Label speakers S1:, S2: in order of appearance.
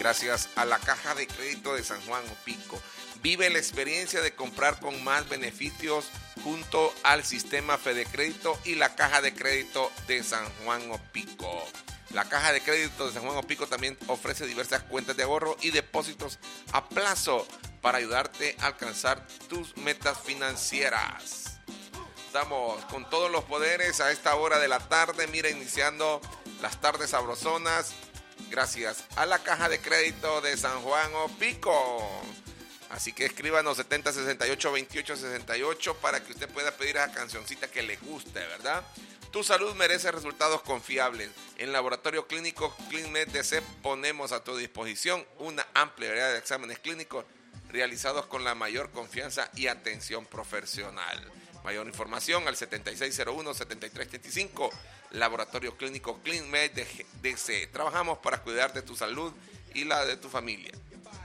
S1: gracias a la Caja de Crédito de San Juan Opico. Vive la experiencia de comprar con más beneficios junto al sistema FedeCrédito y la Caja de Crédito de San Juan Opico. La Caja de Crédito de San Juan Opico también ofrece diversas cuentas de ahorro y depósitos a plazo para ayudarte a alcanzar tus metas financieras. Estamos con todos los poderes a esta hora de la tarde, mira, iniciando las tardes sabrosonas, gracias a la Caja de Crédito de San Juan Opico. Así que escríbanos 7068-2868 para que usted pueda pedir esa cancioncita que le guste, ¿verdad? Tu salud merece resultados confiables. En Laboratorio Clínico ClinMed DC ponemos a tu disposición una amplia variedad de exámenes clínicos realizados con la mayor confianza y atención profesional. Mayor información al 7601-7335, Laboratorio Clínico ClinMed DC. Trabajamos para cuidar de tu salud y la de tu familia.